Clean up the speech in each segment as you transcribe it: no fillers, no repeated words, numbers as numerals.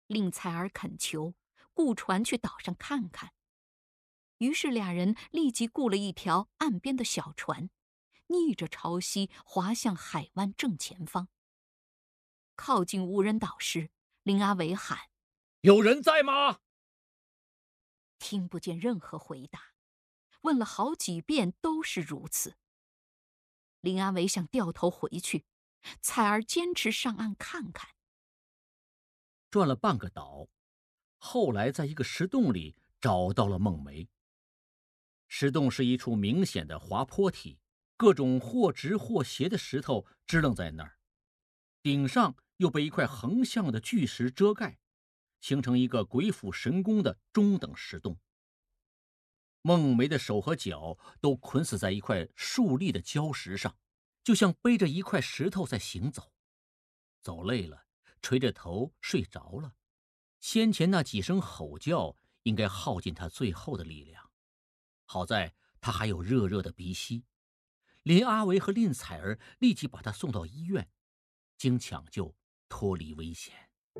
令采儿恳求，雇船去岛上看看。于是俩人立即雇了一条岸边的小船，逆着潮汐划向海湾正前方。靠近无人岛时，林阿伟喊： 有人在吗？ 听不见任何回答，问了好几遍都是如此。林阿伟想掉头回去，采儿坚持上岸看看。 转了半个岛，后来在一个石洞里找到了孟梅。石洞是一处明显的滑坡体，各种或直或斜的石头支棱在那儿，顶上又被一块横向的巨石遮盖，形成一个鬼斧神工的中等石洞。孟梅的手和脚都捆死在一块竖立的礁石上，就像背着一块石头在行走。走累了，垂着头睡着了。先前那几声吼叫应该耗尽他最后的力量。好在他还有热热的鼻息。林阿维和林采儿立即把他送到医院，经抢救脱离危险。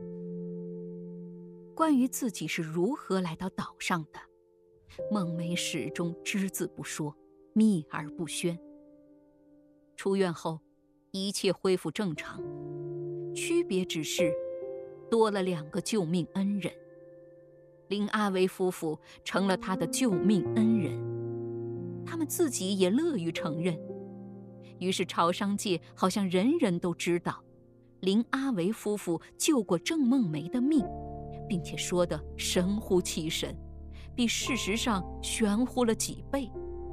关于自己是如何来到岛上的，孟梅始终只字不说，秘而不宣。出院后，一切恢复正常，区别只是多了2个救命恩人。林阿维夫妇成了他的救命恩人，他们自己也乐于承认。于是潮商界好像人人都知道，林阿维夫妇救过郑梦梅的命，并且说得神乎其神，比事实上玄乎了几倍。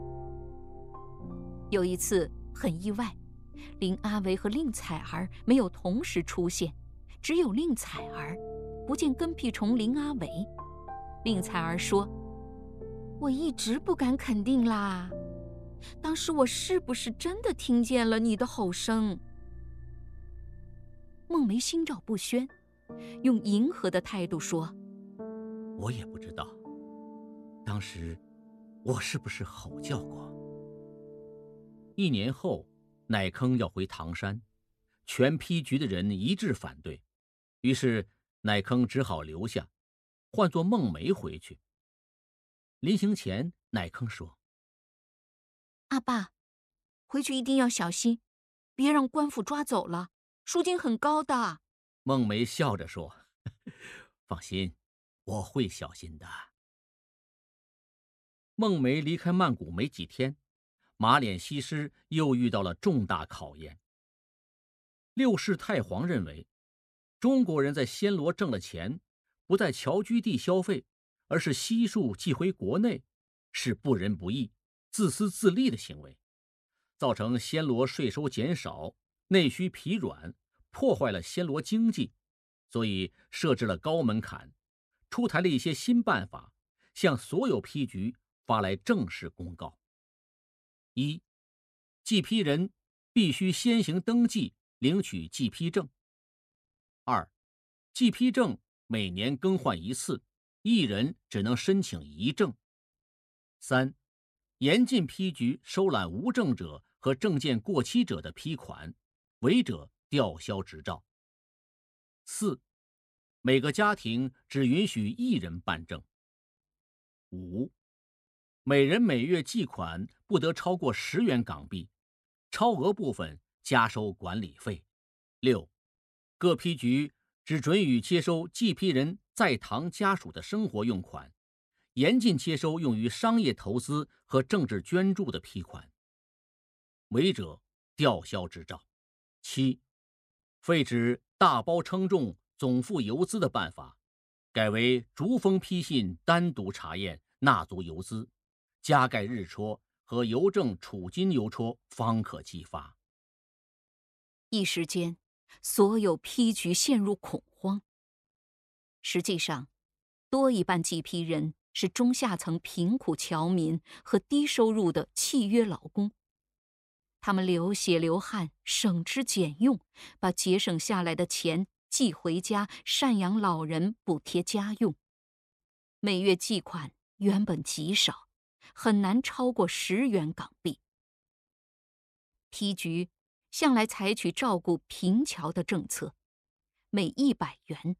有一次很意外，林阿维和令采儿没有同时出现，只有令采儿不见跟屁虫林阿维。令采儿说：我一直不敢肯定啦，当时我是不是真的听见了你的吼声？孟梅心照不宣，用迎合的态度说： 我也不知道，当时我是不是吼叫过。1年后，乃坑要回唐山，全批局的人一致反对，于是乃坑只好留下，换作孟梅回去。临行前，乃坑说： 阿爸，回去一定要小心，别让官府抓走了，赎金很高的。 孟梅笑着说：放心，我会小心的。孟梅离开曼谷没几天，马脸西施又遇到了重大考验。6世太皇认为，中国人在暹罗挣了钱，不在侨居地消费，而是悉数寄回国内，是不仁不义、自私自利的行为，造成暹罗税收减少，内需疲软，破坏了暹罗经济，所以设置了高门槛，出台了一些新办法，向所有批局发来正式公告。1. 寄批人必须先行登记，领取寄批证。2. 寄批证每年更换1次，一人只能申请1证。3. 严禁批局收揽无证者和证件过期者的批款，违者吊销执照。4. 每个家庭只允许1人办证。5. 每人每月寄款不得超过10元港币，超额部分加收管理费。6. 各批局只准予接收寄批人在唐家属的生活用款，严禁接收用于商业投资和政治捐助的批款，违者吊销执照。7. 废止大包称重总付邮资的办法，改为逐封批信单独查验纳足邮资，加盖日戳和邮政储金邮戳方可寄发。 一时间，所有批局陷入恐慌。实际上，多一半寄批人是中下层贫苦侨民和低收入的契约劳工，他们流血流汗，省吃俭用，把节省下来的钱寄回家赡养老人，补贴家用。每月寄款原本极少，很难超过10元港币。批局向来采取照顾贫侨的政策，每100元